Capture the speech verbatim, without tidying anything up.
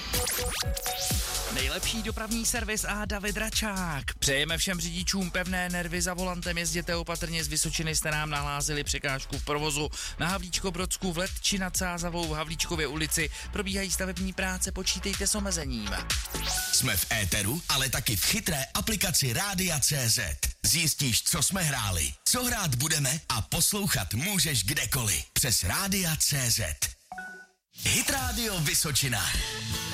Nejlepší dopravní servis a David Račák. Přejeme všem řidičům pevné nervy za volantem, jezděte opatrně, z Vysočiny jste nám nahlásili překážku v provozu. Na Havlíčko-Brodsku vlet či nad Sázavou v Havlíčkově ulici probíhají stavební práce, počítejte s omezením. Jsme v éteru, ale taky v chytré aplikaci Rádia tečka cé zet. Zjistíš, co jsme hráli, co hrát budeme a poslouchat můžeš kdekoliv přes Rádia tečka cé zet. Hit Radio Vysočina.